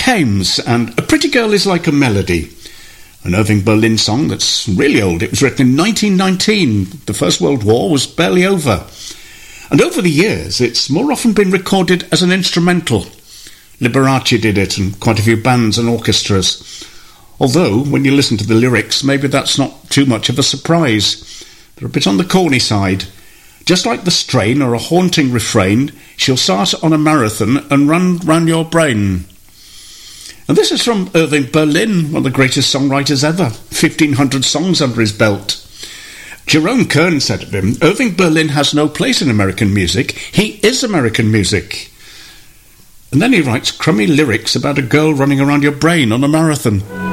Hames and A Pretty Girl is Like a Melody, an Irving Berlin song that's really old. It was written in 1919. The First World War was barely over. And over the years, it's more often been recorded as an instrumental. Liberace did it, and quite a few bands and orchestras. Although, when you listen to the lyrics, maybe that's not too much of a surprise. They're a bit on the corny side. Just like the strain or a haunting refrain, she'll start on a marathon and run round your brain. And this is from Irving Berlin, one of the greatest songwriters ever. 1,500 songs under his belt. Jerome Kern said of him, Irving Berlin has no place in American music. He is American music. And then he writes crummy lyrics about a girl running around your brain on a marathon.